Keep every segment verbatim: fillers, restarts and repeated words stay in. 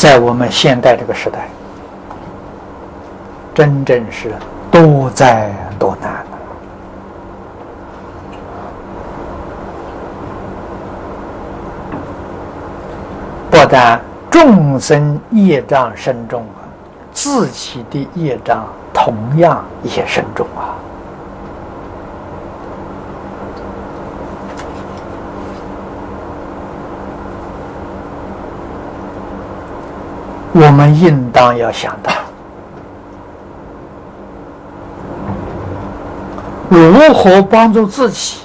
在我们现代这个时代，真正是多灾多难了。不但众生业障深重啊，自己的业障同样也深重啊。我们应当要想到，如何帮助自己，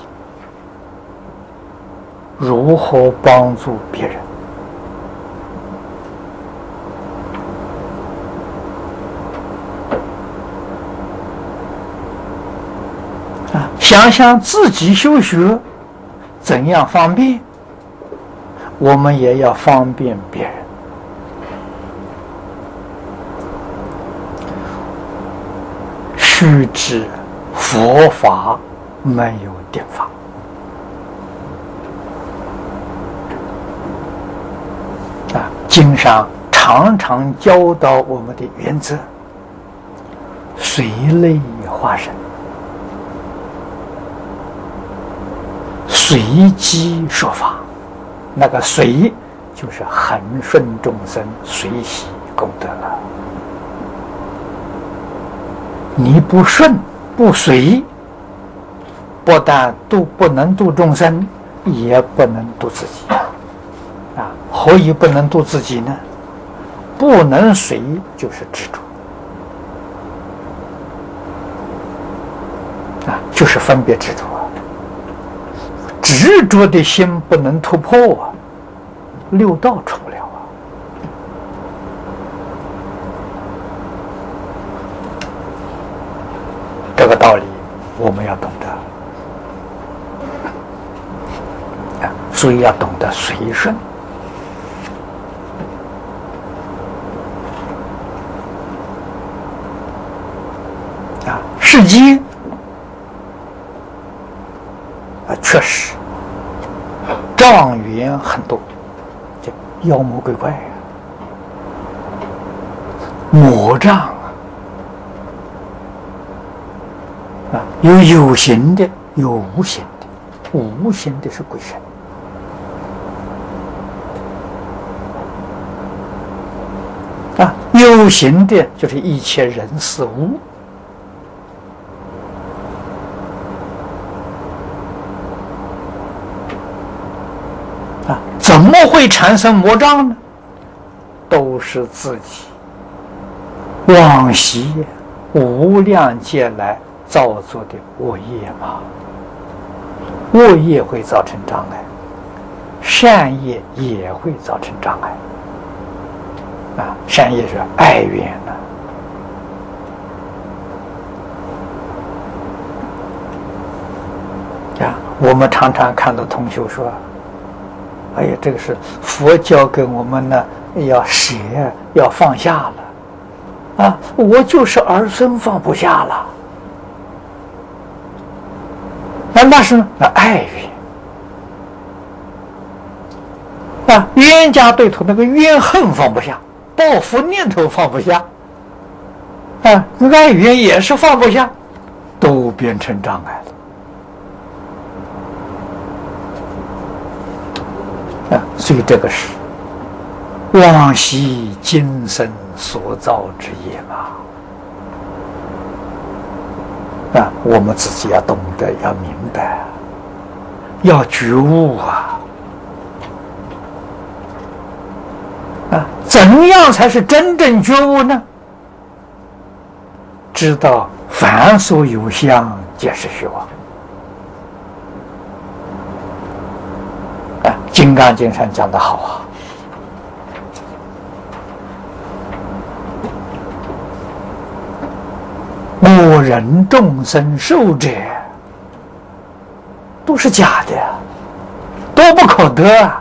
如何帮助别人。啊，想想自己修学怎样方便，我们也要方便别人。须知佛法没有定法，啊，经上常常教导我们的原则：随类化身，随机说法。那个随就是恒顺众生，随喜功德了。你不顺不随，不但度不能度众生，也不能度自己啊！何以不能度自己呢？不能随就是执着啊，就是分别执着啊。执着的心不能突破啊，六道出不了。这个道理我们要懂得啊，所以要懂得随顺啊。世间啊，确实障缘很多，叫妖魔鬼怪啊，魔障啊，有有形的，有无形的。无形的是鬼神啊，有形的就是一切人事物啊。怎么会产生魔障呢？都是自己往昔无量劫来造作的恶业嘛。恶业会造成障碍，善业也会造成障碍啊。善业是爱缘呢啊。我们常常看到同学说：“哎呀，这个是佛教给我们呢，要舍，要放下了啊。我就是儿孙放不下了。”那那是那爱缘啊，冤家对头那个怨恨放不下，报复念头放不下啊，爱缘也是放不下，都变成障碍了啊。所以这个是往昔今生所造之业嘛。啊，我们自己要懂得，要明白，要觉悟啊！啊，怎样才是真正觉悟呢？知道凡所有相，皆是虚妄。啊，《金刚经》上讲得好啊。我人众生寿者，都是假的，都不可得啊。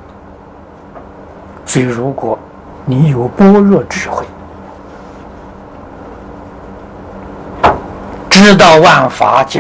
所以，如果你有般若智慧，知道万法皆